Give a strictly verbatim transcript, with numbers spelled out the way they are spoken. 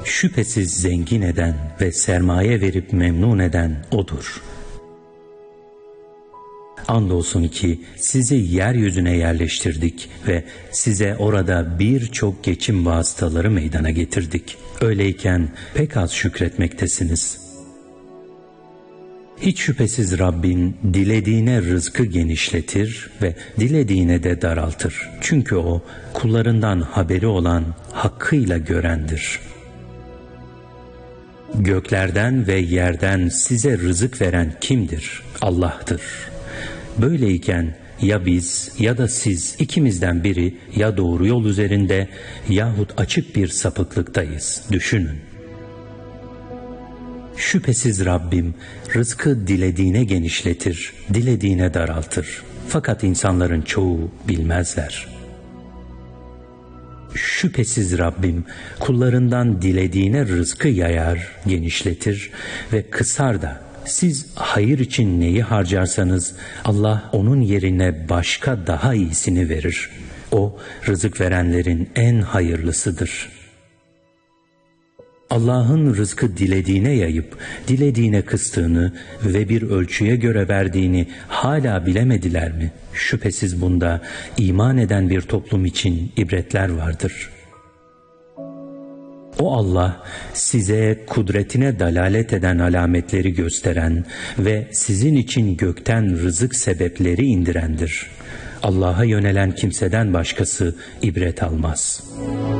Şüphesiz zengin eden ve sermaye verip memnun eden O'dur. Andolsun ki sizi yeryüzüne yerleştirdik ve size orada birçok geçim vasıtaları meydana getirdik. Öyleyken pek az şükretmektesiniz. Hiç şüphesiz Rabbin dilediğine rızkı genişletir ve dilediğine de daraltır. Çünkü O kullarından haberi olan, hakkıyla görendir. Göklerden ve yerden size rızık veren kimdir? Allah'tır. Böyleyken ya biz ya da siz ikimizden biri ya doğru yol üzerinde yahut açık bir sapıklıktayız. Düşünün. Şüphesiz Rabbim rızkı dilediğine genişletir, dilediğine daraltır. Fakat insanların çoğu bilmezler. Şüphesiz Rabbim kullarından dilediğine rızkı yayar, genişletir ve kısar da. Siz hayır için neyi harcarsanız Allah onun yerine başka daha iyisini verir. O rızık verenlerin en hayırlısıdır. Allah'ın rızkı dilediğine yayıp dilediğine kıstığını ve bir ölçüye göre verdiğini hala bilemediler mi? Şüphesiz bunda iman eden bir toplum için ibretler vardır. O Allah size kudretine dalalet eden alametleri gösteren ve sizin için gökten rızık sebepleri indirendir. Allah'a yönelen kimseden başkası ibret almaz.